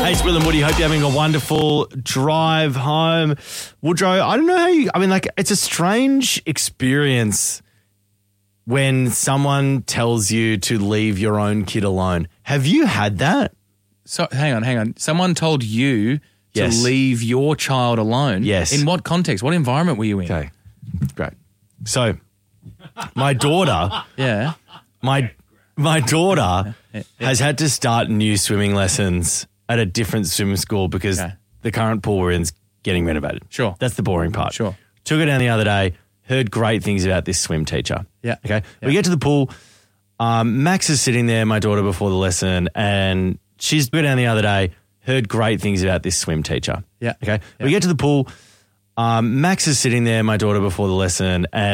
Hey, it's Will and Woody. Hope you're having a wonderful drive home. Woodrow, I don't know how you... I mean, like, it's a strange experience when someone tells you to leave your own kid alone. Have you had that? So hang on. Someone told you to leave your child alone? Yes. In what context? What environment were you in? Okay, great. So, my daughter... Yeah. My daughter has had to start new swimming lessons at a different swimming school because the current pool we're in is getting renovated. Sure. That's the boring part. Sure. Took her down the other day, heard great things about this swim teacher. Yeah. Okay. We get to the pool. Max is sitting there, my daughter, before the lesson, and she's took her down the other day, heard great things about this swim teacher. Yeah. Okay. We get to the pool. Max is sitting there, my daughter, before the lesson, and